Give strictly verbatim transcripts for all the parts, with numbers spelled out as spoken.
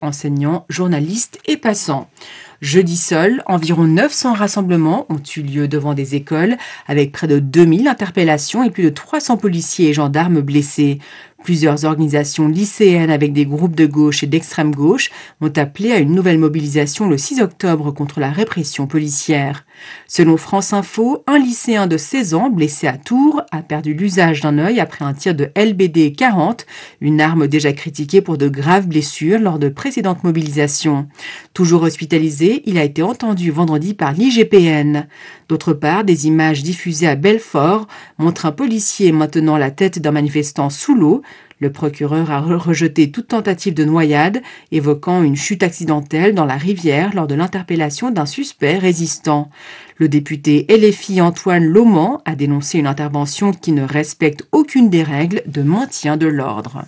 enseignants, journalistes et passants. Jeudi seul, environ neuf cents rassemblements ont eu lieu devant des écoles, avec près de deux mille interpellations et plus de trois cents policiers et gendarmes blessés. Plusieurs organisations lycéennes avec des groupes de gauche et d'extrême gauche ont appelé à une nouvelle mobilisation le six octobre contre la répression policière. Selon France Info, un lycéen de seize ans blessé à Tours a perdu l'usage d'un œil après un tir de L B D quarante, une arme déjà critiquée pour de graves blessures lors de précédentes mobilisations. Toujours hospitalisé, il a été entendu vendredi par l'I G P N. D'autre part, des images diffusées à Belfort montrent un policier maintenant la tête d'un manifestant sous l'eau. Le procureur a rejeté toute tentative de noyade, évoquant une chute accidentelle dans la rivière lors de l'interpellation d'un suspect résistant. Le député L F I Antoine Lauman a dénoncé une intervention qui ne respecte aucune des règles de maintien de l'ordre.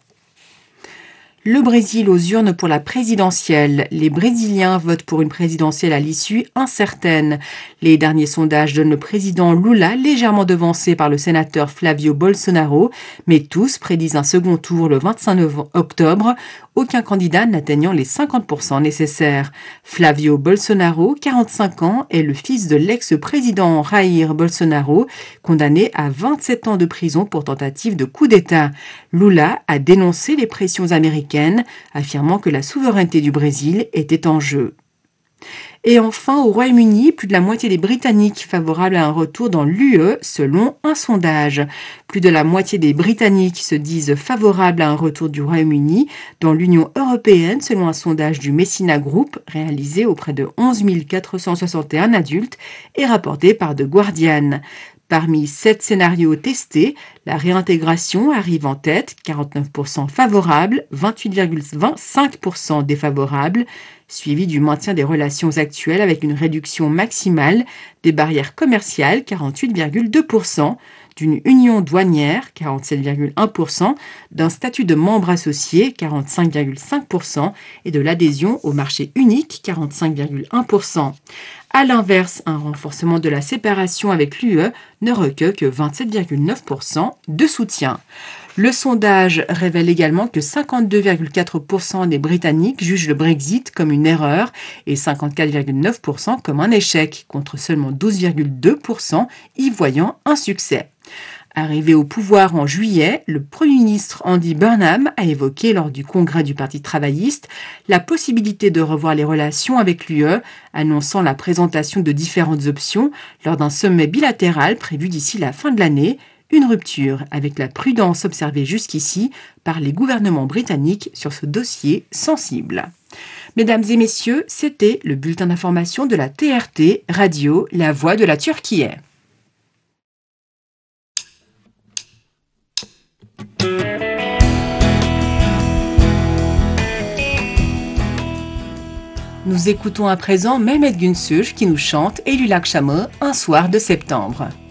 Le Brésil aux urnes pour la présidentielle. Les Brésiliens votent pour une présidentielle à l'issue incertaine. Les derniers sondages donnent le président Lula légèrement devancé par le sénateur Flavio Bolsonaro, mais tous prédisent un second tour le vingt-cinq octobre, aucun candidat n'atteignant les cinquante pour cent nécessaires. Flavio Bolsonaro, quarante-cinq ans, est le fils de l'ex-président Jair Bolsonaro, condamné à vingt-sept ans de prison pour tentative de coup d'État. Lula a dénoncé les pressions américaines, affirmant que la souveraineté du Brésil était en jeu. Et enfin, au Royaume-Uni, plus de la moitié des Britanniques favorables à un retour dans l'U E, selon un sondage. Plus de la moitié des Britanniques se disent favorables à un retour du Royaume-Uni dans l'Union européenne, selon un sondage du Messina Group, réalisé auprès de onze mille quatre cent soixante et un adultes et rapporté par The Guardian. Parmi sept scénarios testés, la réintégration arrive en tête, quarante-neuf pour cent favorables, vingt-huit virgule vingt-cinq pour cent défavorables, suivi du maintien des relations actuelles avec une réduction maximale des barrières commerciales, quarante-huit virgule deux pour cent, d'une union douanière, quarante-sept virgule un pour cent, d'un statut de membre associé, quarante-cinq virgule cinq pour cent, et de l'adhésion au marché unique, quarante-cinq virgule un pour cent. À l'inverse, un renforcement de la séparation avec l'U E ne recueille que vingt-sept virgule neuf pour cent de soutien. Le sondage révèle également que cinquante-deux virgule quatre pour cent des Britanniques jugent le Brexit comme une erreur et cinquante-quatre virgule neuf pour cent comme un échec, contre seulement douze virgule deux pour cent y voyant un succès. Arrivé au pouvoir en juillet, le Premier ministre Andy Burnham a évoqué lors du congrès du Parti travailliste la possibilité de revoir les relations avec l'U E, annonçant la présentation de différentes options lors d'un sommet bilatéral prévu d'ici la fin de l'année, une rupture avec la prudence observée jusqu'ici par les gouvernements britanniques sur ce dossier sensible. Mesdames et messieurs, c'était le bulletin d'information de la T R T Radio, la voix de la Turquie. Nous écoutons à présent Mehmet Günsuj qui nous chante Eylül akşamı, un soir de septembre.